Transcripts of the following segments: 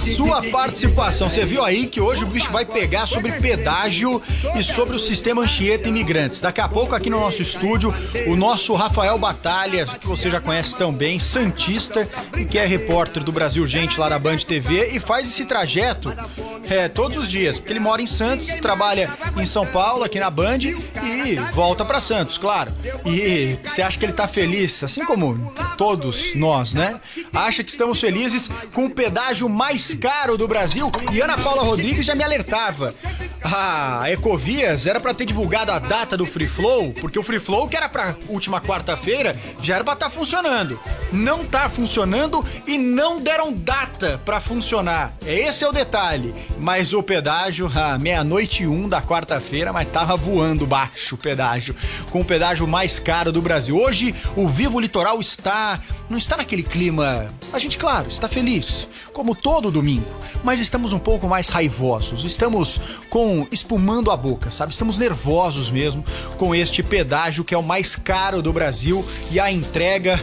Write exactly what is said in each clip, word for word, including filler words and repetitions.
sua participação. Você viu aí que hoje o bicho vai pegar sobre pedágio e sobre o sistema Anchieta Imigrantes. Daqui a pouco aqui no nosso estúdio, o nosso Rafael Batalha, que você já conhece tão bem, santista, e que é repórter do Brasil Gente lá da Band T V e faz esse trajeto é, todos os dias, porque ele mora em Santos, trabalha em São Paulo, aqui na Band, e volta pra Santos, claro. E você acha que ele tá feliz, assim como todos nós, né? Acha que estamos felizes com o pedágio mais caro do Brasil? E Ana Paula Rodrigues já me alertava. A Ecovias era pra ter divulgado a data do Free Flow, porque o Free Flow, que era pra última quarta-feira, já era pra estar funcionando. Não tá funcionando e não deram data pra funcionar. Esse é o detalhe. Mas o pedágio, a meia-noite e um da quarta-feira, mas tava voando baixo o pedágio, com o pedágio mais caro do Brasil. Hoje, o Vivo Litoral está, não está naquele clima, a gente, claro, está feliz, como todo domingo, mas estamos um pouco mais raivosos, estamos com, espumando a boca, sabe? Estamos nervosos mesmo com este pedágio que é o mais caro do Brasil e a entrega,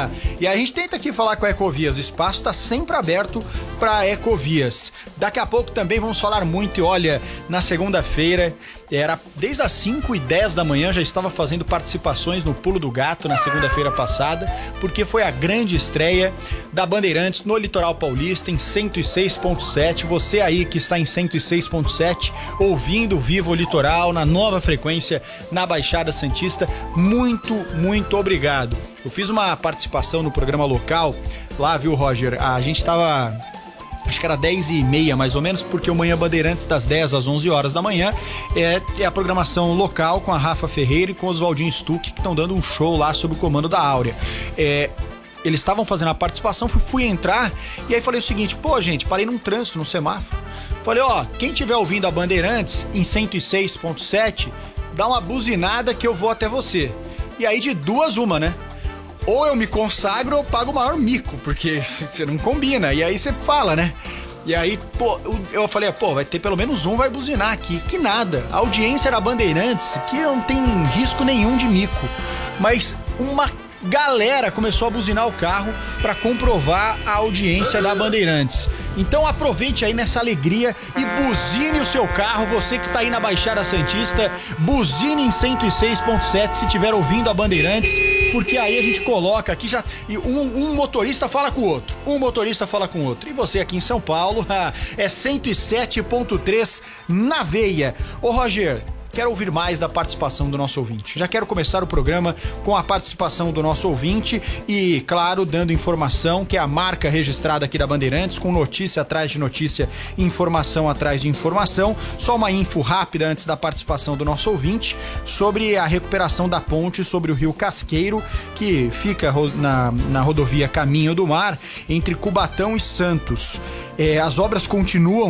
e a gente tenta aqui falar com a Ecovias, o espaço está sempre aberto para Ecovias. Daqui a pouco também vamos falar muito e olha, na segunda-feira, era desde as cinco e dez da manhã, já estava fazendo participações no Pulo do Gato na segunda-feira passada, porque foi a grande estreia da Bandeirantes no Litoral Paulista em cento e seis ponto sete. Você aí que está em cento e seis ponto sete, ouvindo Vivo Litoral na nova frequência na Baixada Santista, muito, muito obrigado. Eu fiz uma participação no programa local lá, viu, Roger? A gente estava... acho que era dez e meia mais ou menos, porque o Manhã Bandeirantes das dez às onze horas da manhã é, é a programação local com a Rafa Ferreira e com o Oswaldinho Stuck, que estão dando um show lá sob o comando da Áurea. É, eles estavam fazendo a participação, fui, fui entrar e aí falei o seguinte, pô gente, parei num trânsito, num semáforo. Falei, ó, quem tiver ouvindo a Bandeirantes em cento e seis ponto sete, dá uma buzinada que eu vou até você. E aí de duas uma, né? Ou eu me consagro ou pago o maior mico, porque você não combina. E aí você fala, né? E aí, pô, eu falei, pô, vai ter pelo menos um, vai buzinar aqui. Que nada. A audiência era Bandeirantes, que não tem risco nenhum de mico. Mas uma galera começou a buzinar o carro para comprovar a audiência da Bandeirantes. Então aproveite aí nessa alegria e buzine o seu carro, você que está aí na Baixada Santista, buzine em cento e seis ponto sete se estiver ouvindo a Bandeirantes, porque aí a gente coloca aqui já, e um, um motorista fala com o outro, um motorista fala com o outro, e você aqui em São Paulo é cento e sete ponto três na veia. Ô Roger, quero ouvir mais da participação do nosso ouvinte. Já quero começar o programa com a participação do nosso ouvinte e, claro, dando informação, que é a marca registrada aqui da Bandeirantes, com notícia atrás de notícia, informação atrás de informação. Só uma info rápida antes da participação do nosso ouvinte sobre a recuperação da ponte sobre o Rio Casqueiro, que fica na, na rodovia Caminho do Mar, entre Cubatão e Santos. É, as obras continuam